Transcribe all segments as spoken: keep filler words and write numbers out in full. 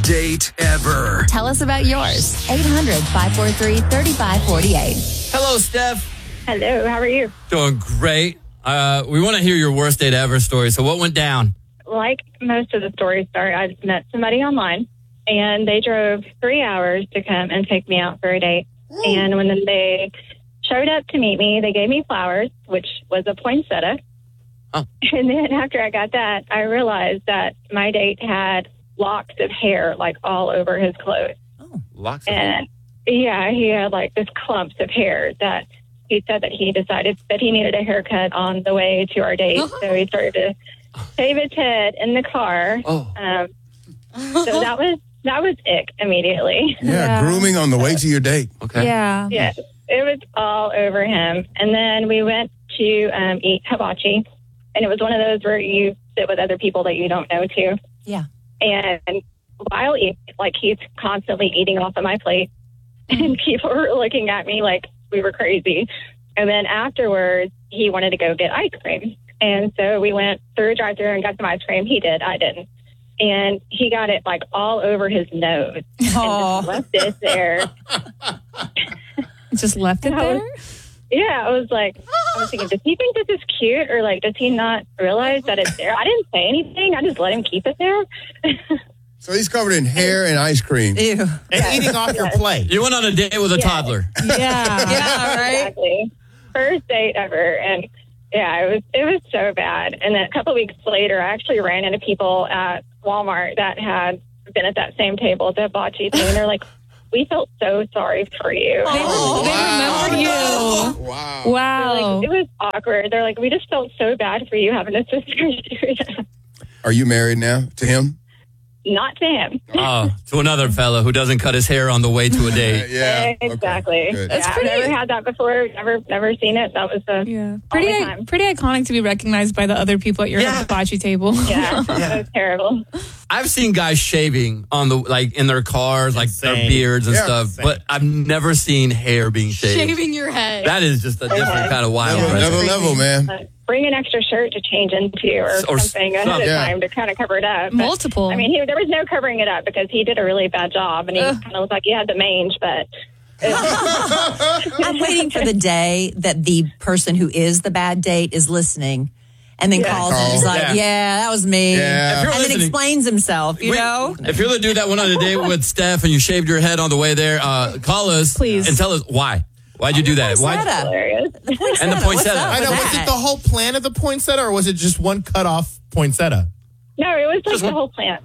date ever. Tell us about yours. eight hundred, five four three, three five four eight. Hello, Steph. Hello, how are you? Doing great. Uh, we want to hear your worst date ever story. So what went down? Like most of the stories start, I met somebody online, and they drove three hours to come and take me out for a date. And when they showed up to meet me, they gave me flowers, which was a poinsettia. Oh. And then after I got that, I realized that my date had locks of hair, like, all over his clothes. Oh, locks of hair. And, yeah, he had, like, this clumps of hair that he said that he decided that he needed a haircut on the way to our date. Uh-huh. So he started to shave his head in the car. Oh. Um, so that was that was ick immediately. Yeah, Yeah. grooming on the way to your date. Okay. Yeah. Yes, it was all over him. And then we went to um, eat hibachi, and it was one of those where you sit with other people that you don't know too. Yeah. And while eating, like, he's constantly eating off of my plate, and people were looking at me like we were crazy. And then afterwards, he wanted to go get ice cream. And so we went through a drive-thru and got some ice cream. He did. I didn't. And he got it, like, all over his nose. Oh. And just left it there. Just left it I there? was- Yeah, I was like, I was thinking, does he think this is cute? Or, like, does he not realize that it's there? I didn't say anything. I just let him keep it there. So he's covered in hair and ice cream. Ew. And eating off your plate. You went on a date with a Yeah. toddler. Yeah. Yeah, right? Exactly. First date ever. And yeah, it was it was so bad. And then a couple of weeks later, I actually ran into people at Walmart that had been at that same table at the hibachi thing. And they're like, we felt so sorry for you. They, Oh, they wow. remember you. Wow. They're Wow. like, it was awkward. They're like, we just felt so bad for you having a sister do that. Are you married now to him? Not to him. Oh, to another fella who doesn't cut his hair on the way to a date. yeah. Exactly. Okay, good. Yeah, That's I've pretty- never had that before. Never, never seen it. That was the Yeah. all Pretty, the time. pretty iconic to be recognized by the other people at your Yeah. hibachi table. Yeah, that was terrible. I've seen guys shaving on the like in their cars, like their Insane. beards and Yeah. stuff, Insane. but I've never seen hair being shaved. Shaving your head. That is just a different kind of wild. Another, right another there. level, man. Uh, bring an extra shirt to change into or, Or something ahead of yeah. time to kind of cover it up. But, Multiple. I mean, he, there was no covering it up because he did a really bad job, and he Ugh. kind of looked like he had the mange, but. I'm waiting for the day that the person who is the bad date is listening and then Yeah. calls and is like, Yeah. yeah. that was me. Yeah. If you're And then listening- explains himself, you Wait, know? If you're the dude that went on a date with Steph and you shaved your head on the way there, uh, call us Please. and tell us why. Why'd you do that? Why? Poinsettia. Hilarious. The poinsettia. And the poinsettia. What's up I know. with Was it that? the whole plan of the poinsettia, or was it just one cut off poinsettia? No, it was like the whole plant.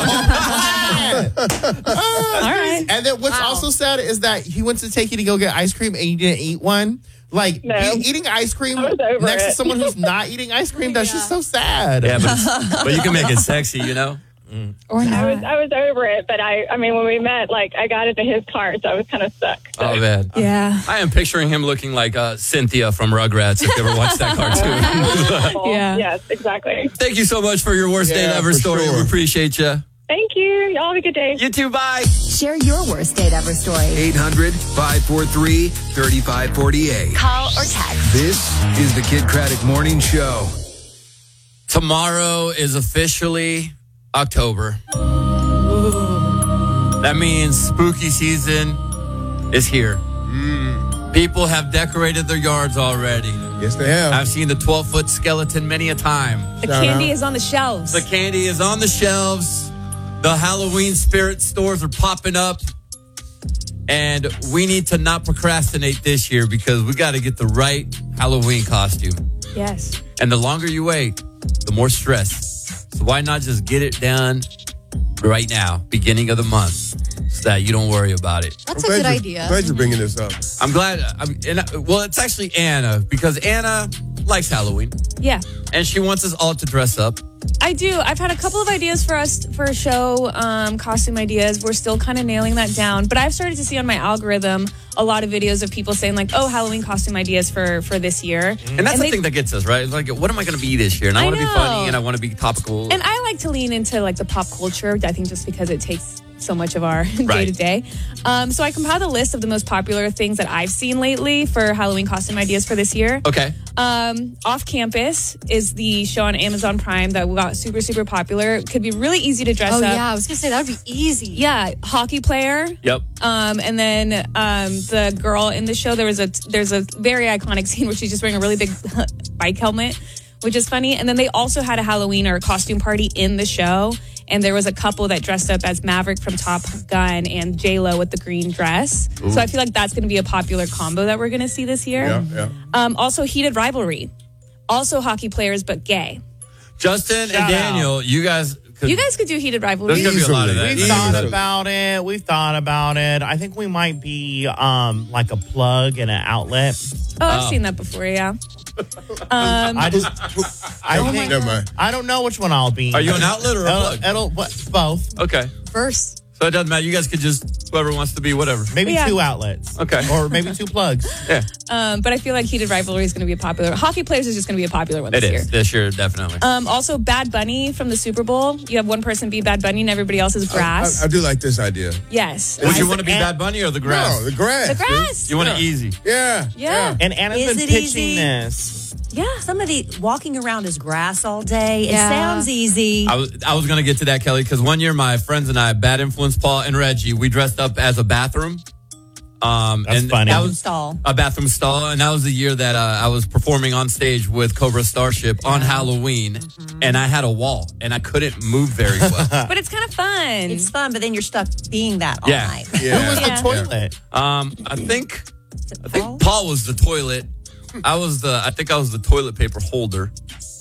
All right. And then what's Wow. also sad is that he went to take you to go get ice cream and you didn't eat one. Like, No. be- eating ice cream I was over next to it. someone who's not eating ice cream, that's just so sad. Yeah, but, it's- but you can make it sexy, you know? Or I not. was I was over it, but I I mean when we met, like I got into his car, so I was kind of stuck. So. Oh, man. Yeah. I am picturing him looking like uh, Cynthia from Rugrats, if you ever watched that cartoon. Yeah. Yes, exactly. Thank you so much for your worst date Yeah, ever for story. sure. We appreciate you. Thank you. Y'all have a good day. You too, bye. Share your worst date ever story. eight hundred, five four three, three five four eight. Call or text. This is the Kid Craddock Morning Show. Tomorrow is officially October. That means spooky season is here. People have decorated their yards already. Yes, they have. I've seen the twelve-foot skeleton many a time. The Shout candy out. is on the shelves. The candy is on the shelves. The Halloween spirit stores are popping up. And we need to not procrastinate this year because we got to get the right Halloween costume. Yes. And the longer you wait, the more stress. So why not just get it done right now, beginning of the month, so that you don't worry about it. That's I'm a glad good you're- idea. Glad you're bringing this up. I'm glad. I'm, and, I- well, it's actually Anna because Anna likes Halloween Yeah. and she wants us all to dress up. I do. I've had a couple of ideas for us for a show, um, costume ideas. We're still kind of nailing that down. But I've started to see on my algorithm a lot of videos of people saying like, oh, Halloween costume ideas for, for this year. And that's the they- thing that gets us, right? It's like, what am I going to be this year? And I, I want to be know. funny and I want to be topical. And I like to lean into like the pop culture. I think just because it takes so much of our day to day. Um, so I compiled a list of the most popular things that I've seen lately for Halloween costume ideas for this year. Okay. Um, Off Campus is the show on Amazon Prime that got super, super popular. It could be really easy to dress Oh, up. yeah. I was going to say, that would be easy. Yeah, hockey player. Yep. Um, and then um, the girl in the show, there was a there's a very iconic scene where she's just wearing a really big bike helmet, which is funny. And then they also had a Halloween or a costume party in the show. And there was a couple that dressed up as Maverick from Top Gun and J-Lo with the green dress. Ooh. So I feel like that's going to be a popular combo that we're going to see this year. Yeah, yeah. Um, also, heated rivalry. Also hockey players, but gay. Justin Shout and Daniel, out. you guys. Could, You guys could do heated rivalry. There's gonna be a lot of that. We've Easily. thought Easily. about it. We've thought about it. I think we might be um, like a plug and an outlet. Oh, I've Oh. seen that before, yeah. I just, I Oh, think, never mind. I don't know which one I'll be. Are you an outlet or a It'll, plug? it'll what, both. Okay. Verse. So it doesn't matter. You guys could just, whoever wants to be, whatever. Maybe Yeah. two outlets. Okay. Or maybe two plugs. Yeah. Um, but I feel like heated rivalry is going to be a popular. Hockey players is just going to be a popular one It this is. year. This year, definitely. Um, also, Bad Bunny from the Super Bowl. You have one person be Bad Bunny and everybody else is grass. I, I do like this idea. yes. Would you I- want to be and- Bad Bunny or the grass? No, the grass. The dude. grass. You want Yeah. it easy. Yeah. Yeah. And Anna's Is been it pitching easy? this. Yeah. Somebody walking around as grass all day. It Yeah. sounds easy. I was I was gonna get to that, Kelly, because one year my friends and I, Bad Influence Paul and Reggie, we dressed up as a bathroom. Um, That's and funny. That was Stall. a bathroom stall, and that was the year that uh, I was performing on stage with Cobra Starship on Halloween, and I had a wall, and I couldn't move very well. But it's kind of fun. It's fun, but then you're stuck being that all Yeah. night. Yeah. Who was Yeah. the toilet? um, I think I Paul? think Paul was the toilet. I was the I think I was the toilet paper holder.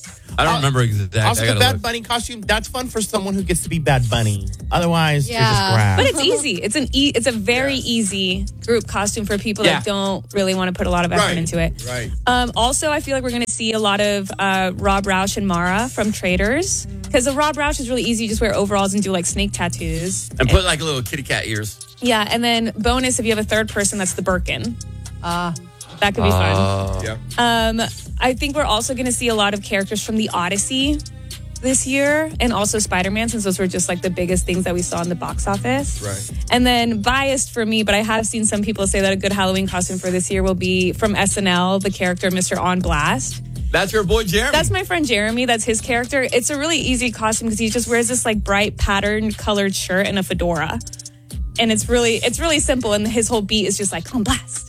I don't Uh, remember exactly. Also, I the gotta Bad look. Bunny costume, that's fun for someone who gets to be Bad Bunny. Otherwise, you're just Yeah. grass. But it's easy. It's an e- it's a very easy group costume for people Yeah. that don't really want to put a lot of effort Right. into it. Right. Um, also, I feel like we're going to see a lot of uh, Rob Roush and Mara from Traders. Because the Rob Roush is really easy. You just wear overalls and do like snake tattoos. and put like little kitty cat ears. Yeah, and then bonus if you have a third person, that's the Birkin. Uh, That could be fun. Uh, Yeah. Um, I think we're also going to see a lot of characters from the Odyssey this year, and also Spider-Man, since those were just like the biggest things that we saw in the box office. Right. And then biased for me, but I have seen some people say that a good Halloween costume for this year will be from S N L, the character Mister On Blast. That's your boy Jeremy. That's my friend Jeremy. That's his character. It's a really easy costume because he just wears this like bright patterned colored shirt and a fedora. And it's really it's really simple, and his whole beat is just like on blast.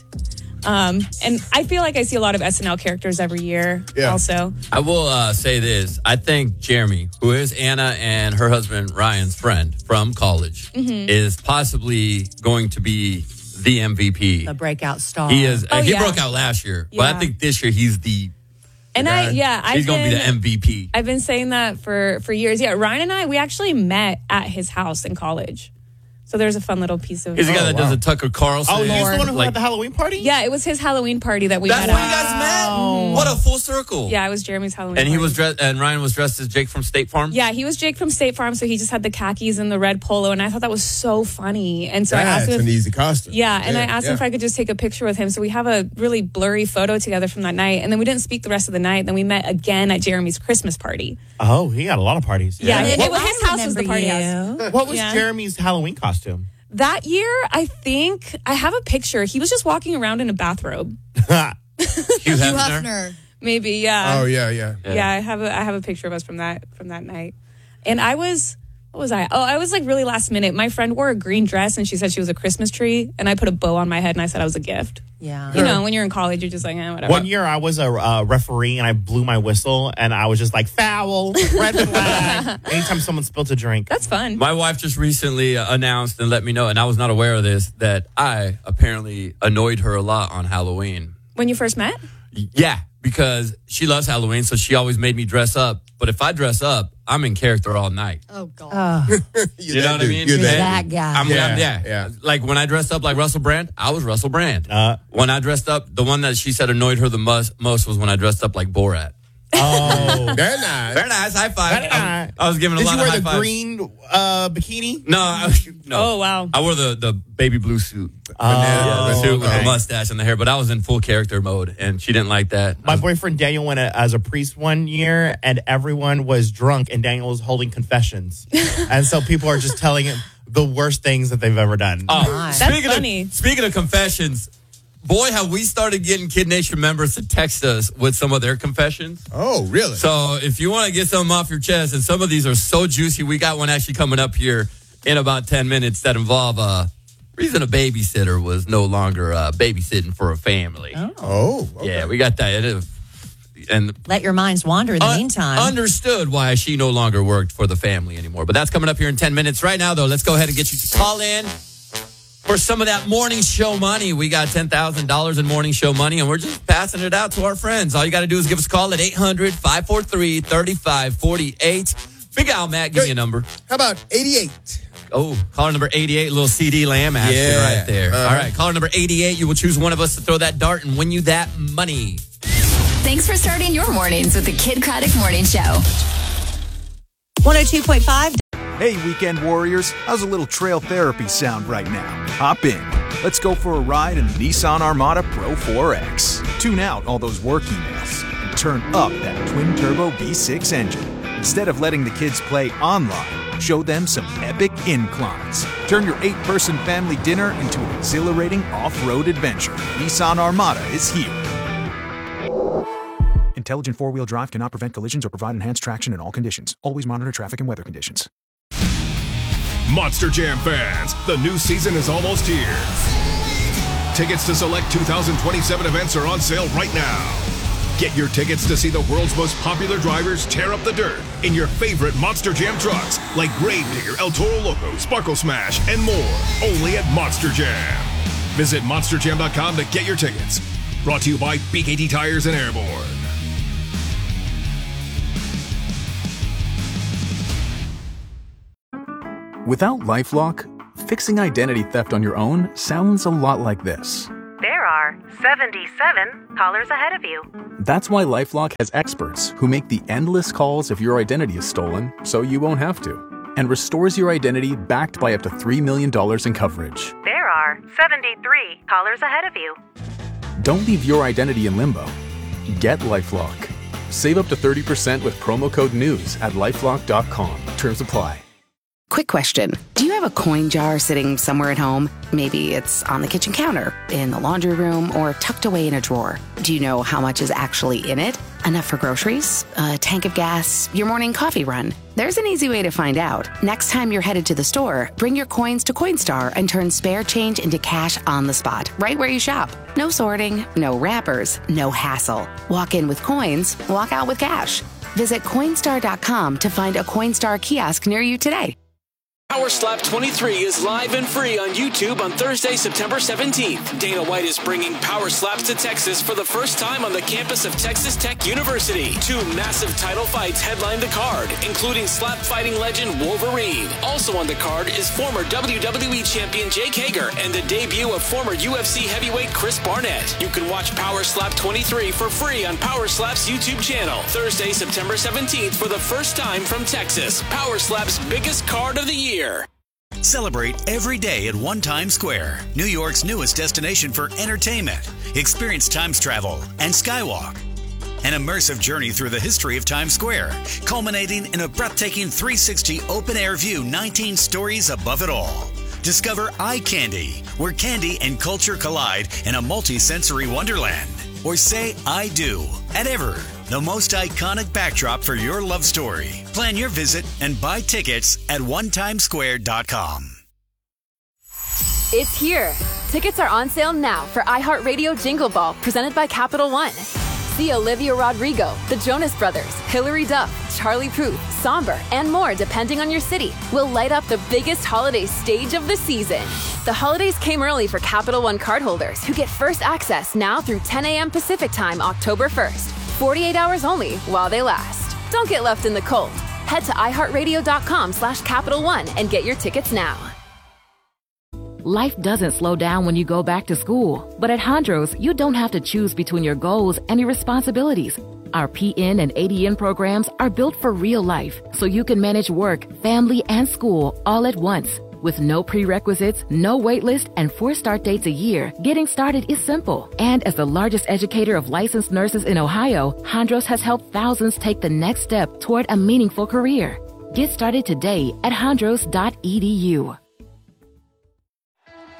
Um, and I feel like I see a lot of S N L characters every year Yeah. also. I will uh, say this. I think Jeremy, who is Anna and her husband Ryan's friend from college, Mm-hmm. is possibly going to be the M V P. a breakout star. He is. Oh, he yeah. broke out last year, but I Yeah. think this year he's the. And the I guy. yeah, I've he's going to be been- the M V P. I've been saying that for for years. Yeah, Ryan and I we actually met at his house in college. So there's a fun little piece of He's the guy that wow. does the Tucker Carlson. Oh, he's the one who like, had the Halloween party? Yeah, it was his Halloween party that we That's met where you at. guys met. What a full circle. Yeah, it was Jeremy's Halloween And he party. was dressed, and Ryan was dressed as Jake from State Farm. Yeah, he was Jake from State Farm, so he just had the khakis and the red polo, and I thought that was so funny. And so I That's asked him an if, easy costume. yeah, and I asked him yeah. if I could just take a picture with him. So we have a really blurry photo together from that night, and then we didn't speak the rest of the night. Then we met again at Jeremy's Christmas party. Oh, he got a lot of parties. Yeah, Yeah. it was his I house was the remember party you. house. What was Yeah. Jeremy's Halloween costume? That year, I think I have a picture. He was just walking around in a bathrobe. Hugh Hugh Hefner. Hefner. Maybe, yeah. Oh yeah, yeah. Yeah, I have a I have a picture of us from that from that night. And I was what was I? Oh, I was like really last minute. My friend wore a green dress and she said she was a Christmas tree, and I put a bow on my head and I said I was a gift. Yeah. You know, when you're in college, you're just like, eh, whatever. One year I was a uh, referee and I blew my whistle and I was just like, foul, red flag. Anytime someone spilled a drink. That's fun. My wife just recently uh, announced and let me know, and I was not aware of this, that I apparently annoyed her a lot on Halloween. When you first met? Yeah, because she loves Halloween, so she always made me dress up. But if I dress up, I'm in character all night. Oh, God. Oh, You know what I mean? You're You're that. that guy. I'm, Yeah, I'm- yeah, yeah. Like when I dressed up like Russell Brand, I was Russell Brand. Uh, when I dressed up, the one that she said annoyed her the most, most was when I dressed up like Borat. oh. Very nice. Very nice. High five. Very I, nice. I was giving a Did lot you of wear high the fives. green uh, bikini? No, I, was- no. Oh, wow. I wore the, the baby blue suit. Oh, Yeah, the suit with okay. the mustache and the hair, but I was in full character mode, and she didn't like that. My boyfriend Daniel went a, as a priest one year, and everyone was drunk, and Daniel was holding confessions, and so people are just telling him, the worst things that they've ever done. Oh, Nice. That's speaking funny. Of, speaking of confessions, boy, have we started getting Kid Nation members to text us with some of their confessions. Oh, really? So if you want to get something off your chest, and some of these are so juicy, we got one actually coming up here in about ten minutes that involve uh, reason a babysitter was no longer uh, babysitting for a family. Oh, okay. Yeah, we got that. And Let your minds wander in the un- meantime. understood why she no longer worked for the family anymore. But that's coming up here in ten minutes. Right now, though, let's go ahead and get you to call in for some of that morning show money. We got ten thousand dollars in morning show money, and we're just passing it out to our friends. All you got to do is give us a call at eight hundred, five four three, three five four eight. Big Al, Matt, give me a number. How about eighty-eight? Oh, caller number eighty-eight, little C D Lamb action Yeah. right there. Uh-huh. All right, caller number eighty-eight, you will choose one of us to throw that dart and win you that money. Thanks for starting your mornings with the Kid Craddock Morning Show. one oh two point five. Hey, weekend warriors, how's a little trail therapy sound right now? Hop in. Let's go for a ride in the Nissan Armada Pro four X. Tune out all those work emails and turn up that twin-turbo V six engine. Instead of letting the kids play online, show them some epic inclines. Turn your eight-person family dinner into an exhilarating off-road adventure. Nissan Armada is here. Intelligent four-wheel drive cannot prevent collisions or provide enhanced traction in all conditions. Always monitor traffic and weather conditions. Monster Jam fans, the new season is almost here. Tickets to select two thousand twenty-seven events are on sale right now. Get your tickets to see the world's most popular drivers tear up the dirt in your favorite Monster Jam trucks like Gravedigger, El Toro Loco, Sparkle Smash, and more. Only at Monster Jam. Visit monster jam dot com to get your tickets. Brought to you by B K T Tires and Airborne. Without LifeLock, fixing identity theft on your own sounds a lot like this. There are seventy-seven callers ahead of you. That's why LifeLock has experts who make the endless calls if your identity is stolen so you won't have to, and restores your identity backed by up to three million dollars in coverage. There are seventy-three callers ahead of you. Don't leave your identity in limbo. Get LifeLock. Save up to thirty percent with promo code NEWS at lifelock dot com. Terms apply. Quick question. Do you have a coin jar sitting somewhere at home? Maybe it's on the kitchen counter, in the laundry room, or tucked away in a drawer. Do you know how much is actually in it? Enough for groceries? A tank of gas? Your morning coffee run? There's an easy way to find out. Next time you're headed to the store, bring your coins to Coinstar and turn spare change into cash on the spot, right where you shop. No sorting, no wrappers, no hassle. Walk in with coins, walk out with cash. Visit Coinstar dot com to find a Coinstar kiosk near you today. Power Slap twenty-three is live and free on YouTube on Thursday, September seventeenth. Dana White is bringing Power Slaps to Texas for the first time on the campus of Texas Tech University. Two massive title fights headline the card, including slap fighting legend Wolverine. Also on the card is former W W E champion Jake Hager and the debut of former U F C heavyweight Chris Barnett. You can watch Power Slap twenty-three for free on Power Slap's YouTube channel. Thursday, September seventeenth for the first time from Texas. Power Slap's biggest card of the year. Celebrate every day at One Times Square, New York's newest destination for entertainment. Experience Times travel and Skywalk. An immersive journey through the history of Times Square, culminating in a breathtaking three sixty open-air view, nineteen stories above it all. Discover Eye Candy, where candy and culture collide in a multi-sensory wonderland. Or say I do at Ever, the most iconic backdrop for your love story. Plan your visit and buy tickets at one times square dot com. It's here. Tickets are on sale now for iHeartRadio Jingle Ball, presented by Capital One. See Olivia Rodrigo, the Jonas Brothers, Hilary Duff, Charlie Puth, Somber, and more depending on your city. Will light up the biggest holiday stage of the season. The holidays came early for Capital One cardholders who get first access now through ten a.m. Pacific Time, October first. forty-eight hours only while they last. Don't get left in the cold. Head to iHeartRadio.com slash Capital One and get your tickets now. Life doesn't slow down when you go back to school. But at Hondros, you don't have to choose between your goals and your responsibilities. Our P N and A D N programs are built for real life, so you can manage work, family, and school all at once. With no prerequisites, no wait list, and four start dates a year, getting started is simple. And as the largest educator of licensed nurses in Ohio, Hondros has helped thousands take the next step toward a meaningful career. Get started today at hondros dot e d u.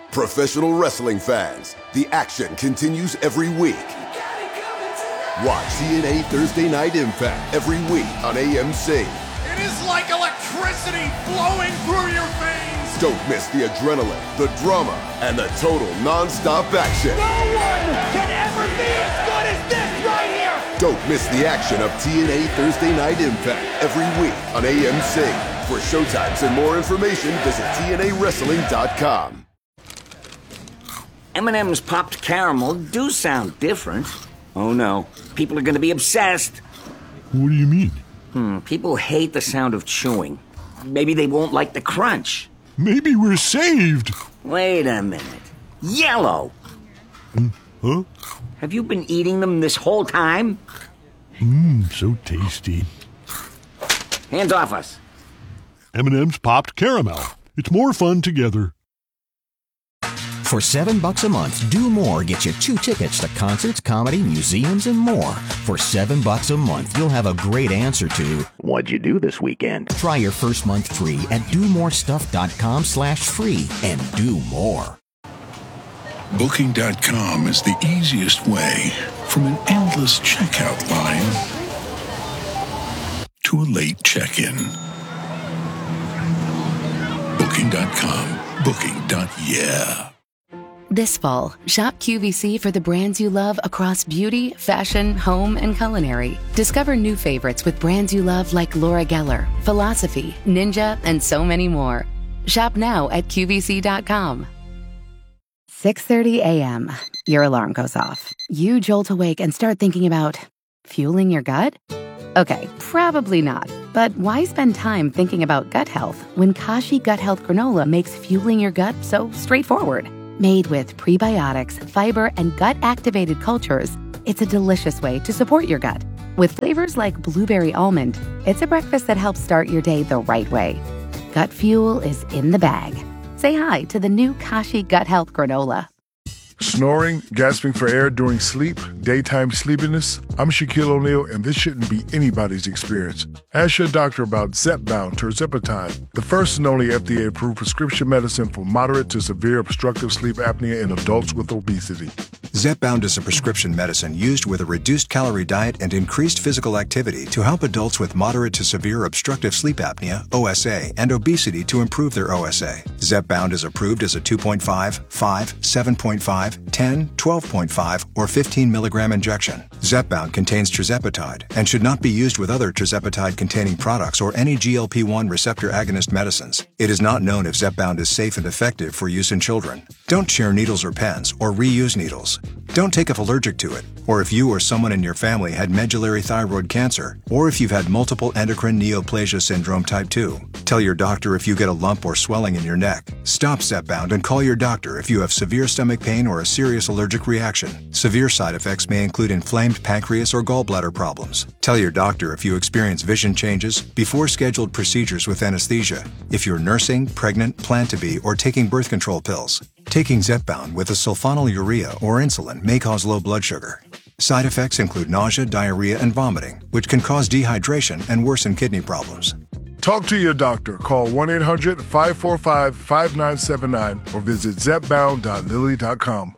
Professional wrestling fans, the action continues every week. Watch T N A Thursday Night Impact every week on A M C. It is like electricity flowing through your veins. Don't miss the adrenaline, the drama, and the total non-stop action. No one can ever be as good as this right here. Don't miss the action of T N A Thursday Night Impact every week on A M C. For showtimes and more information, visit T N A wrestling dot com. M and M's popped caramel do sound different. Oh no, people are going to be obsessed. What do you mean? Hmm, people hate the sound of chewing. Maybe they won't like the crunch. Maybe we're saved. Wait a minute. Yellow! Mm, huh? Have you been eating them this whole time? Mmm, so tasty. Hands off us. M and M's popped caramel. It's more fun together. For seven bucks a month, Do More gets you two tickets to concerts, comedy, museums, and more. For seven bucks a month, you'll have a great answer to what'd you do this weekend? Try your first month free at do more stuff dot com slash free and do more. Booking dot com is the easiest way from an endless checkout line to a late check-in. Booking dot com. Booking. Yeah. This fall, shop Q V C for the brands you love across beauty, fashion, home, and culinary. Discover new favorites with brands you love like Laura Geller, Philosophy, Ninja, and so many more. Shop now at Q V C dot com. six thirty a.m. Your alarm goes off. You jolt awake and start thinking about fueling your gut? Okay, probably not. But why spend time thinking about gut health when Kashi Gut Health Granola makes fueling your gut so straightforward? Made with prebiotics, fiber, and gut-activated cultures, it's a delicious way to support your gut. With flavors like blueberry almond, it's a breakfast that helps start your day the right way. Gut fuel is in the bag. Say hi to the new Kashi Gut Health Granola. Snoring, gasping for air during sleep, daytime sleepiness. I'm Shaquille O'Neal, and this shouldn't be anybody's experience. Ask your doctor about Zepbound tirzepatide, the first and only F D A-approved prescription medicine for moderate to severe obstructive sleep apnea in adults with obesity. Zepbound is a prescription medicine used with a reduced calorie diet and increased physical activity to help adults with moderate to severe obstructive sleep apnea, O S A, and obesity to improve their O S A. Zepbound is approved as a two point five, five, seven point five, ten, twelve point five, or fifteen milligram injection. Zepbound contains tirzepatide and should not be used with other tirzepatide-containing products or any G L P one receptor agonist medicines. It is not known if Zepbound is safe and effective for use in children. Don't share needles or pens or reuse needles. Don't take if allergic to it, or if you or someone in your family had medullary thyroid cancer, or if you've had multiple endocrine neoplasia syndrome type two. Tell your doctor if you get a lump or swelling in your neck. Stop Zepbound and call your doctor if you have severe stomach pain or a serious allergic reaction. Severe side effects may include inflamed pancreas or gallbladder problems. Tell your doctor if you experience vision changes before scheduled procedures with anesthesia, if you're nursing, pregnant, plan to be, or taking birth control pills. Taking Zepbound with a sulfonylurea or insulin may cause low blood sugar. Side effects include nausea, diarrhea, and vomiting, which can cause dehydration and worsen kidney problems. Talk to your doctor. Call one eight hundred, five four five, five nine seven nine or visit zepbound dot lilly dot com.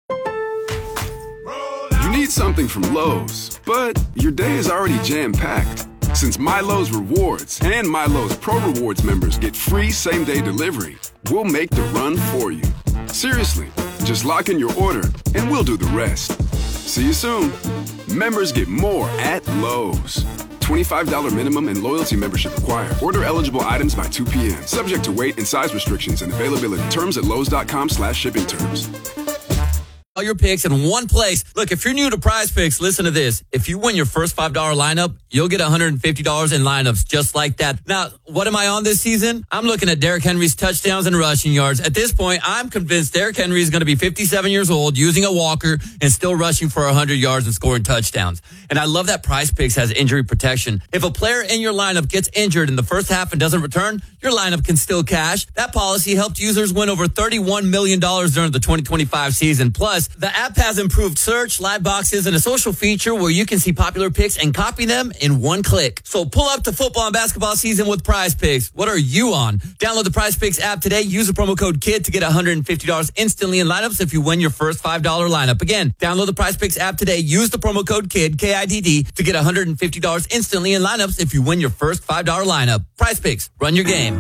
You need something from Lowe's, but your day is already jam-packed. Since MyLowe's Rewards and MyLowe's Pro Rewards members get free same-day delivery, we'll make the run for you. Seriously, just lock in your order and we'll do the rest. See you soon. Members get more at Lowe's. twenty-five dollars minimum and loyalty membership required. Order eligible items by two p.m. Subject to weight and size restrictions and availability. Terms at lowes dot com slash shipping terms. All your picks in one place. Look, if you're new to Prize Picks, listen to this. If you win your first five dollars lineup, you'll get one hundred fifty dollars in lineups just like that. Now, what am I on this season? I'm looking at Derrick Henry's touchdowns and rushing yards. At this point, I'm convinced Derrick Henry is going to be fifty-seven years old, using a walker, and still rushing for one hundred yards and scoring touchdowns. And I love that Prize Picks has injury protection. If a player in your lineup gets injured in the first half and doesn't return, your lineup can still cash. That policy helped users win over thirty-one million dollars during the twenty twenty-five season. Plus, the app has improved search, live boxes, and a social feature where you can see popular picks and copy them in one click. So pull up to football and basketball season with Prize Picks. What are you on? Download the Prize Picks app today. Use the promo code KID to get one hundred fifty dollars instantly in lineups if you win your first five dollars lineup. Again, download the Prize Picks app today. Use the promo code KID, K I D D, to get one hundred fifty dollars instantly in lineups if you win your first five dollars lineup. Prize Picks. Run your game.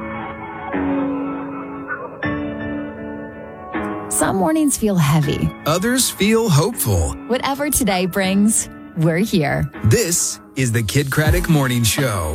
Some mornings feel heavy. Others feel hopeful. Whatever today brings, we're here. This is the Kid Craddock Morning Show.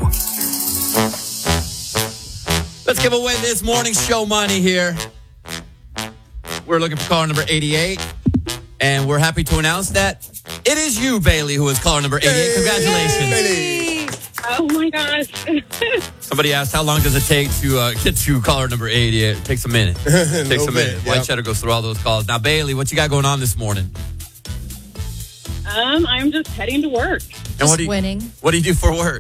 Let's give away this morning show money here. We're looking for caller number eighty-eight, and we're happy to announce that it is you, Bailey, who is caller number eighty-eight. Congratulations. Yay. Oh, my gosh. Somebody asked, how long does it take to uh, get to caller number eighty-eight? It takes a minute. It takes a minute. White yep. Cheddar goes through all those calls. Now, Bailey, what you got going on this morning? Um, I'm just heading to work. And Just what do you, winning. What do you do for work?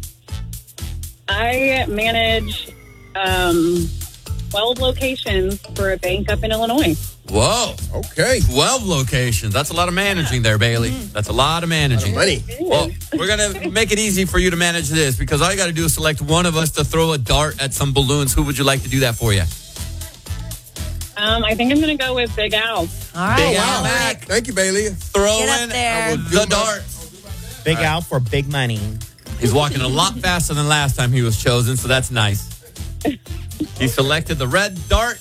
I manage um, twelve locations for a bank up in Illinois. Whoa. Okay. twelve locations. That's a lot of managing there, Bailey. That's a lot of managing. A lot of money. Well, we're going to make it easy for you to manage this because all you got to do is select one of us to throw a dart at some balloons. Who would you like to do that for you? Um, I think I'm going to go with Big Al. All right. Big well, Al Mac. Thank you, Bailey. Throw Get up in there. the dart. Big Al for big money. He's walking a lot faster than last time he was chosen, so that's nice. He selected the red dart.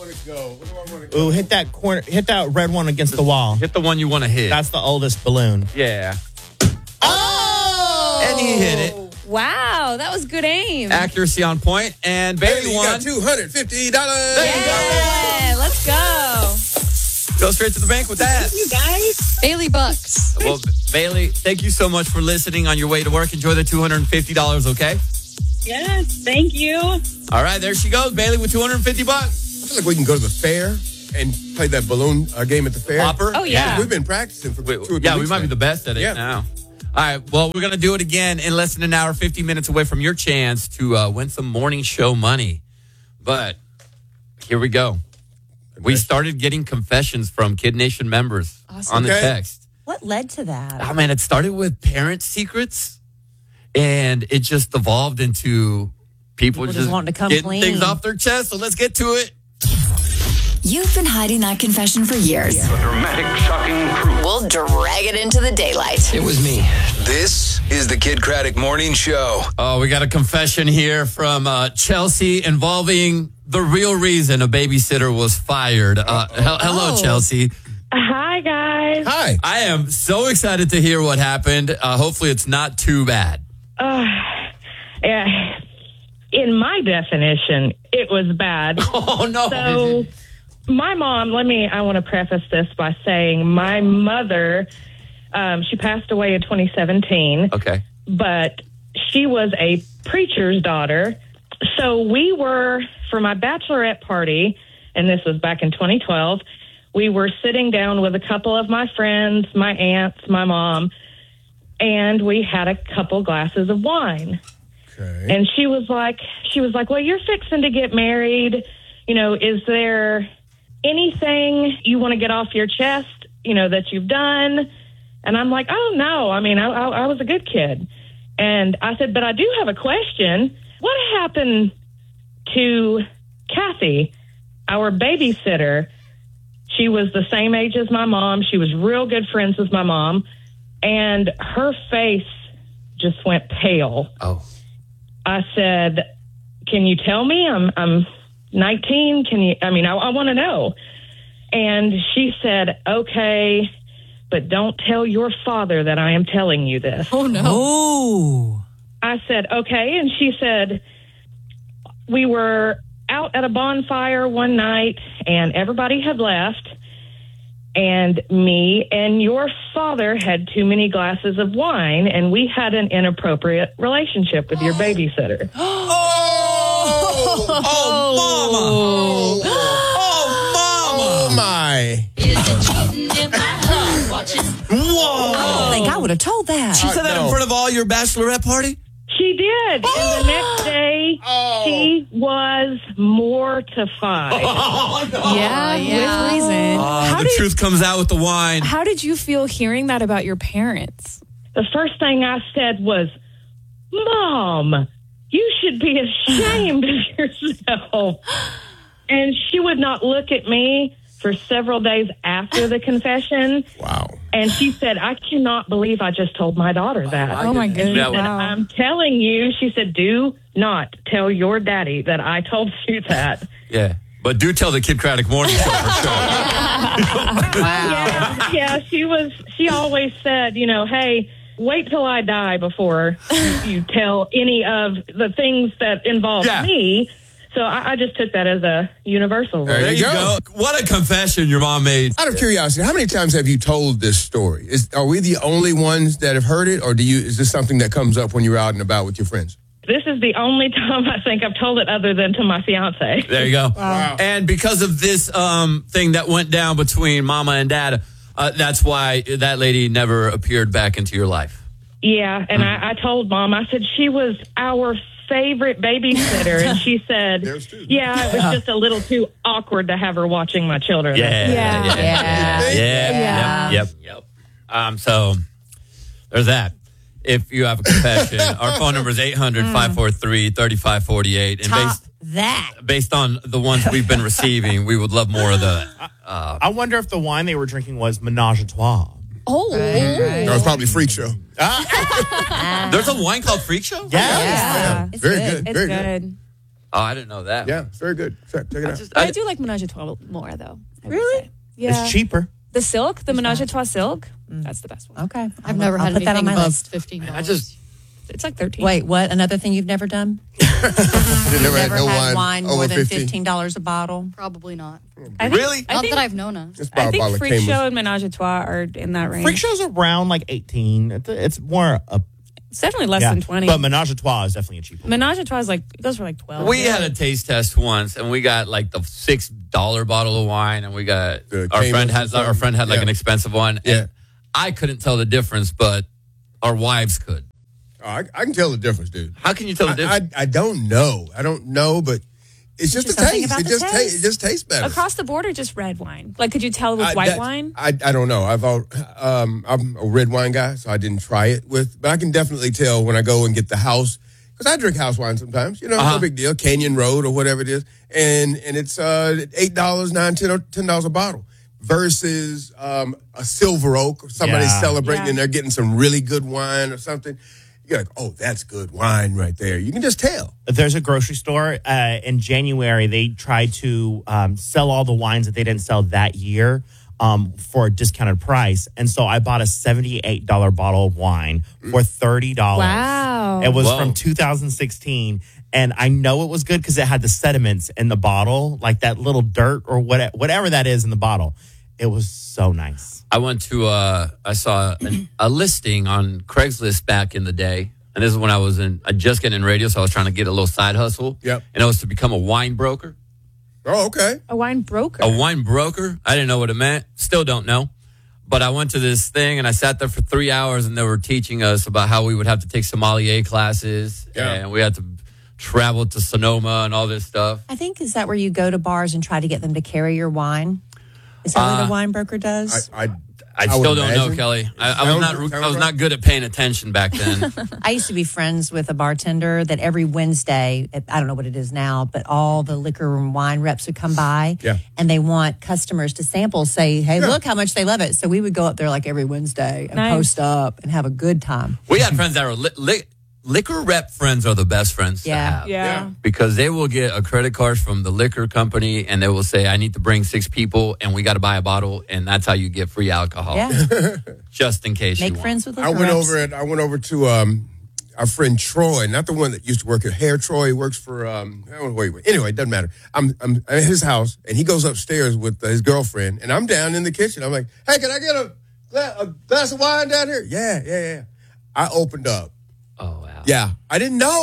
Ooh, hit that corner, hit that red one against the wall. Hit the one you want to hit. That's the oldest balloon. Yeah. Oh! And he hit it. Wow, that was good aim. Accuracy on point. And Bailey Bailey, you won. got two hundred fifty dollars. There you go. Yeah, let's go. Go straight to the bank with that. You guys. Bailey Bucks. Well, Bailey, thank you so much for listening on your way to work. Enjoy the two hundred fifty dollars, okay? Yes, thank you. All right, there she goes, Bailey, with two hundred fifty bucks. I feel like we can go to the fair and play that balloon uh, game at the fair. Popper? Oh, yeah. We've been practicing for Wait, two or three yeah, we weeks might now. be the best at it Yeah. now. All right, well, we're going to do it again in less than an hour, fifty minutes away from your chance to uh, win some morning show money. But here we go. We started getting confessions from Kid Nation members Awesome. on the Okay. text. What led to that? Oh, man, it started with parent secrets, and it just evolved into people, People just just wanting to come getting clean. things off their chest. So let's get to it. You've been hiding that confession for years. The dramatic, shocking truth. We'll drag it into the daylight. It was me. This is the Kid Craddock Morning Show. Oh, we got a confession here from uh, Chelsea involving the real reason a babysitter was fired. Uh, he- hello, Oh. Chelsea. Hi, guys. Hi. I am so excited to hear what happened. Uh, hopefully, it's not too bad. Uh, yeah. In my definition, it was bad. Oh, no. So, my mom, let me, I want to preface this by saying my mother, um, she passed away in twenty seventeen. Okay. But she was a preacher's daughter. So, we were, for my bachelorette party, and this was back in twenty twelve, we were sitting down with a couple of my friends, my aunts, my mom, and we had a couple glasses of wine. Okay. And she was like, she was like, well, you're fixing to get married. You know, is there anything you want to get off your chest, you know, that you've done? And I'm like, oh, no. I mean, I, I, I was a good kid. And I said, but I do have a question. What happened to Kathy, our babysitter? She was the same age as my mom. She was real good friends with my mom. And her face just went pale. Oh. I said, can you tell me? I'm I'm nineteen. Can you, I mean, I, I want to know. And she said, okay, but don't tell your father that I am telling you this. Oh, no. Oh. I said, okay. And she said, we were out at a bonfire one night and everybody had left. And me and your father had too many glasses of wine, and we had an inappropriate relationship with your babysitter. Oh, oh, mama. Oh, mama. Oh, my. Whoa. I think I would have told that. She said that in front of all your bachelorette party? She did. And the next day, she was mortified. Oh, no. Yeah, yeah. with reason. Uh, How the did- truth comes out with the wine. How did you feel hearing that about your parents? The first thing I said was, Mom, you should be ashamed of yourself. And she would not look at me for several days after the confession. Wow. And she said, I cannot believe I just told my daughter that. Oh, my And she goodness. said, Wow. I'm telling you, she said, do not tell your daddy that I told you that. Yeah. But do tell the Kid Craddock Morning Show for sure. Yeah, yeah, she was, she always said, you know, hey, wait till I die before you tell any of the things that involve Yeah. me. So I, I just took that as a universal rule. There you go. What a confession your mom made. Out of curiosity, how many times have you told this story? Is, are we the only ones that have heard it, or do you? Is this something that comes up when you're out and about with your friends? This is the only time I think I've told it other than to my fiance. There you go. Wow. And because of this um, thing that went down between Mama and Dad, uh, that's why that lady never appeared back into your life. Yeah, and I, I told Mom, I said she was our favorite babysitter, and she said, yeah, it was just a little too awkward to have her watching my children. Yeah. Yeah. Yeah. Yeah. Yeah. Yep. Yep. Yep. Um, so there's that. If you have a confession, our phone number is eight hundred, five four three, three five four eight. And Top based, that. based on the ones we've been receiving, we would love more of the. Uh, I wonder if the wine they were drinking was Menage a Trois. Oh. No, it's probably Freak Show. there's a wine called Freak Show? Yeah. Yeah. It's Very good. It's Very good. good. Oh, I didn't know that. Yeah, it's very good. Check, check it out. I, do like Menage a Trois more, though. I would Really? say. Yeah. It's cheaper. The silk, the Menage a Trois silk, that's the best one. Okay. I've never I'll had put that on anything my above list. fifteen dollars. I just. It's like thirteen. Wait, what? Another thing you've never done? Never, Never had no had wine, wine over more than fifteen. fifteen dollars a bottle? Probably not. I think, Really? I Not think, that I've known of. It's I about think Bala Freak Cayman. Show and Menage a Trois are in that range. Freak Show's around like eighteen. It's, it's more a It's definitely less yeah. than twenty. But Menage a Trois is definitely a cheaper. Menage a Trois is like, it goes for like twelve. We had a taste test once, and we got like the six dollar bottle of wine, and we got The our Caymans friend or has our something? friend had like Yeah. an expensive one. Yeah. And I couldn't tell the difference, but our wives could. Oh, I, I can tell the difference, dude. How can you tell the I, difference? I, I don't know. I don't know, but it's just Just a something taste. about It the just, ta- taste. it just tastes better. Across the board or just red wine? Like, could you tell with I- white that- wine? I, I don't know. I've al- um I'm a red wine guy, so I didn't try it with. But I can definitely tell when I go and get the house, because I drink house wine sometimes. You know, Uh-huh. no big deal. Canyon Road or whatever it is, and and it's uh eight dollars, nine, ten, or ten dollars a bottle. Versus um, a Silver Oak, or somebody's Yeah. celebrating Yeah. and they're getting some really good wine or something. You're like, oh, that's good wine right there. You can just tell. There's a grocery store uh, in January. They tried to um, sell all the wines that they didn't sell that year um, for a discounted price. And so I bought a seventy-eight dollars bottle of wine for thirty dollars. Wow. It was Whoa. from two thousand sixteen. And I know it was good because it had the sediments in the bottle, like that little dirt or what, whatever that is in the bottle. It was so nice. I went to, uh, I saw a, a listing on Craigslist back in the day. And this is when I was in, I just getting in radio, so I was trying to get a little side hustle. Yep. And it was to become a wine broker. Oh, okay. A wine broker. A wine broker. I didn't know what it meant. Still don't know. But I went to this thing and I sat there for three hours and they were teaching us about how we would have to take sommelier classes. Yeah. And we had to travel to Sonoma and all this stuff. I think, is that where you go to bars and try to get them to carry your wine? Is that what Uh, a wine broker does? I, I, I, I still would don't know, imagine. Kelly. I, I was Sounds- not. sounds I was right. not good at paying attention back then. I used to be friends with a bartender that every Wednesday, I don't know what it is now, but all the liquor and wine reps would come by. Yeah. And they want customers to sample, say, hey, Yeah. look how much they love it. So we would go up there like every Wednesday and Nice. post up and have a good time. We had friends that were li- li- liquor rep friends are the best friends Yeah. to have. Yeah. Because they will get a credit card from the liquor company and they will say, I need to bring six people and we got to buy a bottle. And that's how you get free alcohol. Yeah. Just in case Make you friends with liquor I went reps. over it. I went over to um, our friend Troy, not the one that used to work at Hair Troy. He works for. Um, I don't know, wait, wait. Anyway, it doesn't matter. I'm, I'm at his house, and he goes upstairs with uh, his girlfriend, and I'm down in the kitchen. I'm like, hey, can I get a, gla- a glass of wine down here? Yeah, yeah, yeah. I opened up. Oh, wow. Yeah, I didn't know.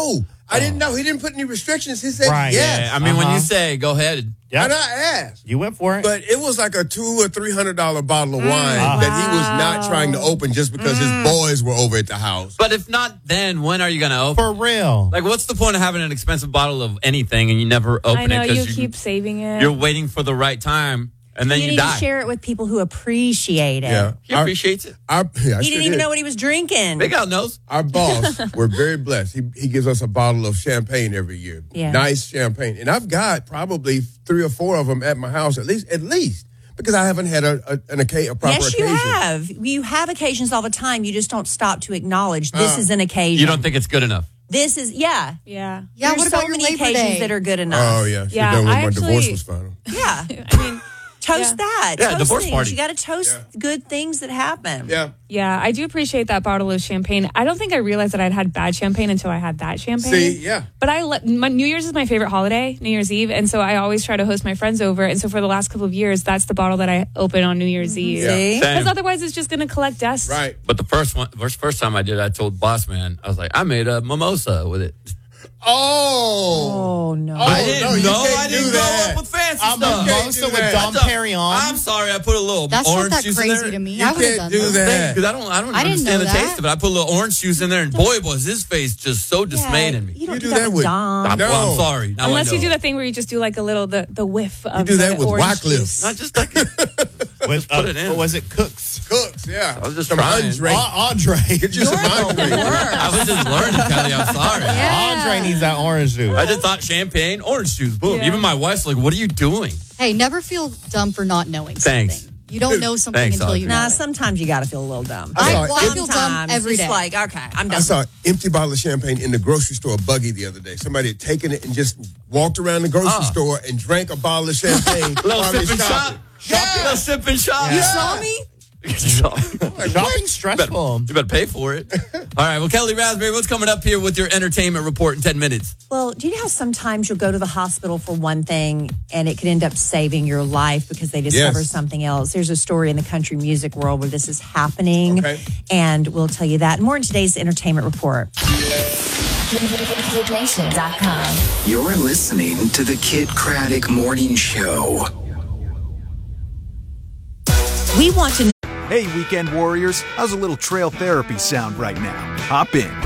I didn't know. He didn't put any restrictions. He said Right. yes. Yeah, I mean, when Uh-huh. you say go ahead, Yep. And I asked. You went for it. But it was like a two or three hundred dollar bottle of wine Wow. that he was not trying to open just because his boys were over at the house. but if not, then when are you going to open? For real. Like, what's the point of having an expensive bottle of anything and you never open I know it you because keep saving it. you're waiting for the right time and then you you, need die. to share it with people who appreciate it. Yeah. He appreciates it. Our, yeah, I He sure didn't even did. know what he was drinking. Big Al knows. Our boss, we're very blessed. He he gives us a bottle of champagne every year. Yeah. Nice champagne. And I've got probably three or four of them at my house, at least, at least, because I haven't had a, a, an occasion, a proper Yes, you occasion. have. You have occasions all the time. You just don't stop to acknowledge this Uh, is an occasion. You don't think it's good enough? This is, yeah. Yeah. Yeah, There's what so about your many Labor occasions Day? that that are good enough? Oh, yeah. Should Yeah, have done when I my actually- divorce was final. Yeah. I mean, Toast Yeah. that. Yeah, toast divorce things. party. You got to toast good things that happen. Yeah. yeah, I do appreciate that bottle of champagne. I don't think I realized that I'd had bad champagne until I had that champagne. See, yeah. But I let, my, New Year's is my favorite holiday, New Year's Eve, and so I always try to host my friends over. And so for the last couple of years, that's the bottle that I open on New Year's Eve. Yeah. See? Because Same. otherwise, it's just going to collect dust. Right. But the first one, first, first time I did, I told Boss Man, I was like, I made a mimosa with it. Oh. Oh, no. I didn't no, you know. can't I didn't do grow that. up with fancy A stuff. mimosa do with that. Dom That's a- Perignon. I'm sorry, I put a little That's not orange that juice in crazy there. to me. You I would have can't done do that. that. Because I don't, I don't I didn't understand know the that. taste of it. I put a little orange juice in there, and boy, was his face just so dismayed in me. You don't You do, do that, that with with- Dom. I'm, well, I'm No. sorry. Now Unless I know. you do that thing where you just do like a little, the, the whiff of do the that with orange Wycliffe. juice. Not just like With, put uh, it in. What was it? Cooks. Cooks, yeah. I was just Some trying. Andre. Uh, Andre. Get you some Andre. I was just learning, Kelly. I'm sorry. Andre needs that orange juice. I just thought champagne, orange juice, boom. Yeah. Even my wife's like, "What are you doing?" Hey, never feel dumb for not knowing Thanks. something. You don't know something Thanks, until you Audrey. know Nah, it. sometimes you got to feel a little dumb. I saw I, well, I feel dumb Sometimes every it's day. like, okay, I'm done. I saw an empty bottle of champagne in the grocery store buggy the other day. Somebody had taken it and just walked around the grocery Ah. store and drank a bottle of champagne. Little while they sip and shot. shopping. Yeah. Little sip and shot. You saw me? Shopping's stressful. You better pay for it. All right. Well, Kelly Raspberry, what's coming up here with your entertainment report in ten minutes? Well, do you know how sometimes you'll go to the hospital for one thing and it could end up saving your life because they discover Yes. something else? There's a story in the country music world where this is happening, Okay. and we'll tell you that. More in today's entertainment report. Kid Nation dot com. You're listening to the Kid Craddock Morning Show. We want to Hey, weekend warriors, how's a little trail therapy sound right now? Hop in.